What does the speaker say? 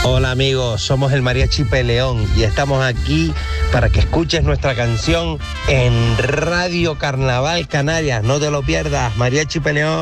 Hola amigos, somos el Mariachi Peleón y estamos aquí para que escuches nuestra canción en Radio Carnaval Canarias. No te lo pierdas, Mariachi Peleón.